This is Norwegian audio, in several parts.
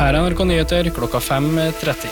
Her NRK Nyheter klokka 5:30.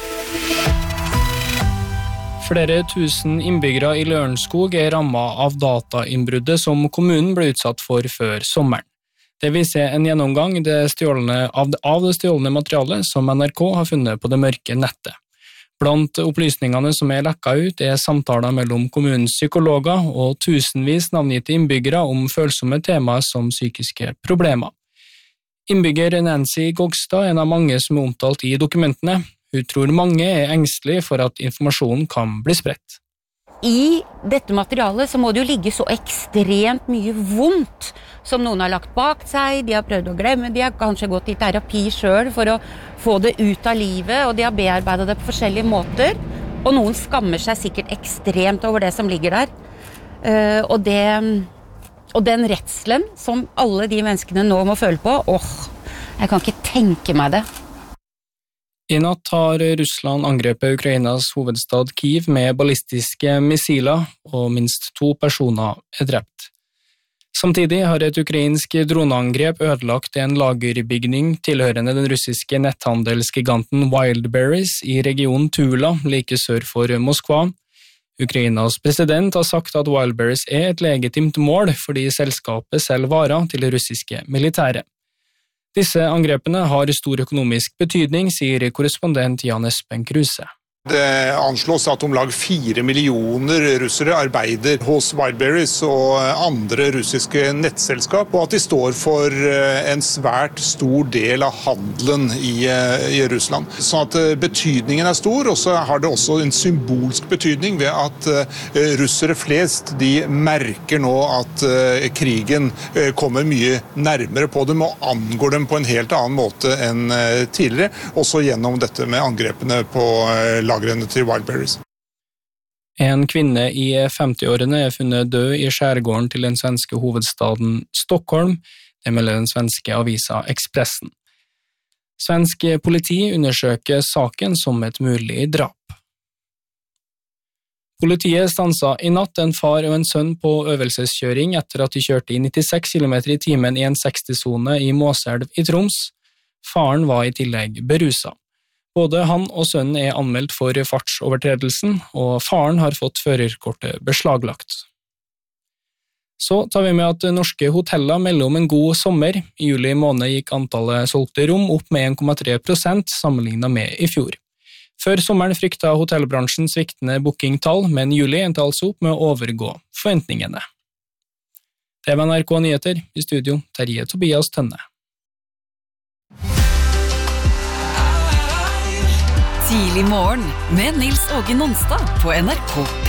Flere tusen innbyggere i Lørenskog rammet av datainnbruddet som kommunen ble utsatt for før sommeren. Det viser en gjennomgang av det stjålne materialet som NRK har funnet på det mørke nettet. Blant opplysningene som lekket ut samtaler mellom kommunens psykologer og tusenvis navngitte innbyggere om følsomme temaer som psykiske problemer. Innbygger Nancy Gogstad en av mange som omtalt i dokumentene. Hun tror mange engstelige for at informasjonen kan bli spredt. I dette materialet så må det jo ligge så ekstremt mye vondt som noen har lagt bak seg, de har prøvd å glemme, de har kanskje gått i terapi selv for å få det ut av livet, og de har bearbeidet det på forskjellige måter, og noen skammer seg sikkert ekstremt over det som ligger der. Og den redselen som alle de menneskene nå må føle på, jeg kan ikke tenke meg det. I natt har Russland angrepet Ukrainas hovedstad Kyiv med ballistiske missiler, og minst 2 personer drept. Samtidig har et ukrainsk droneangrep ødelagt en lagerbygning tilhørende den russiske netthandelsgiganten Wildberries i regionen Tula, like sør for Moskva. Ukrainas president har sagt at Wildberries et legitimt mål fordi selskapet selger varer til det russiske militæret. Disse angrepene har stor økonomisk betydning, sier korrespondent Jan Espen Kruse. Det anslås at om lag 4 millioner russere arbeider hos Wildberries og andre russiske nettselskap, og at de står for en svært stor del av handelen i Russland. Så at betydningen stor, og så har det også en symbolsk betydning ved at russere flest, de merker nå at krigen kommer mye nærmere på dem og angår dem på en helt annen måte enn tidligere, også gjennom dette med angrepene på lagrene til Wildberries. En kvinne i 50-årene funnet død i skjærgården til den svenske hovedstaden Stockholm, det melder den svenske avisa Expressen. Svensk politi undersøker saken som et mulig drap. Politiet stanset i natt en far og en sønn på øvelseskjøring etter at de kjørte i 96 km i timen i en 60-sone i Måselv i Troms. Faren var i tillegg beruset. Både han og sønnen anmeldt for fartsovertredelsen, og faren har fått førerkortet beslaglagt. Så tar vi med at norske hoteller melder om en god sommer. I juli måned gikk antallet solgte rom opp med 1,3% sammenlignet med i fjor. Før sommeren fryktet hotellbransjen sviktende bookingtall, men juli endte altså opp med å overgå forventningene. Det var NRK Nyheter, i studio Terje Tobias Tønne. Tidlig morgen med Nils Åge Nonstad på NRK P3.